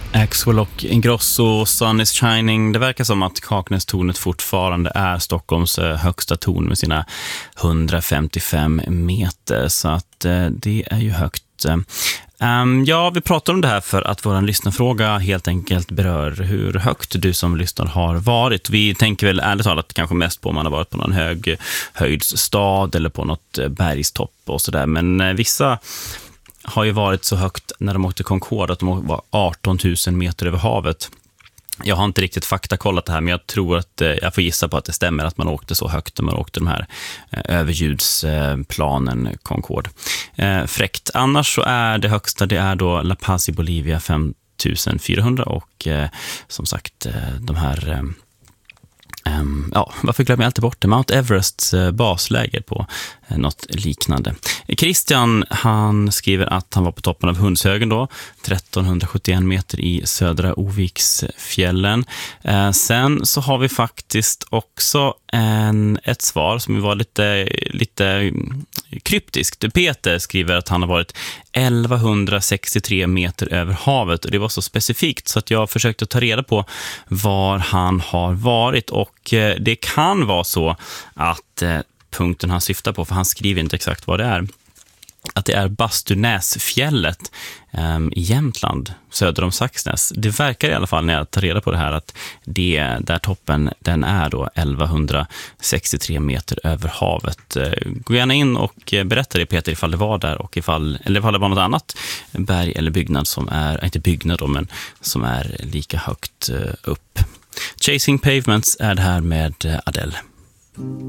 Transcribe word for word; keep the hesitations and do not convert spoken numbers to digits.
Axwell och Ingrosso, Sun is Shining. Det verkar som att Kaknästornet fortfarande är Stockholms högsta torn med sina hundrafemtiofem meter. Så att det är ju högt. Um, ja, vi pratar om det här för att vår lyssnarfråga helt enkelt berör hur högt du som lyssnar har varit. Vi tänker väl ärligt talat kanske mest på om man har varit på någon hög höjdsstad eller på något bergstopp och sådär. Men uh, vissa har ju varit så högt när de åkte Concorde att de var arton tusen meter över havet. Jag har inte riktigt faktakollat det här, men jag tror att eh, jag får gissa på att det stämmer att man åkte så högt när man åkte de här eh, överljudsplanen eh, Concorde. Eh, fräckt. Annars så är det högsta, det är då La Paz i Bolivia fem tusen fyrahundra och eh, som sagt eh, de här eh, Um, ja, varför glömmer jag alltid bort det? Mount Everests uh, basläger på uh, något liknande. Christian, han skriver att han var på toppen av Hundshögen då, trettonhundrasjuttioen meter i södra Oviksfjällen. Uh, sen så har vi faktiskt också en, ett svar som var lite, lite kryptiskt. Peter skriver att han har varit elvahundrasextiotre meter över havet och det var så specifikt så att jag försökte ta reda på var han har varit och det kan vara så att punkten han syftar på, för han skriver inte exakt vad det är, att det är Bastunäsfjället um, i Jämtland, söder om Saxnäs. Det verkar i alla fall när jag tar reda på det här att det där toppen, den är då elvahundrasextiotre meter över havet. Gå gärna in och berätta det, Peter, ifall det var där och ifall, eller ifall det var något annat berg eller byggnad som är, inte byggnad då, men som är lika högt upp. Chasing Pavements är det här med Adele.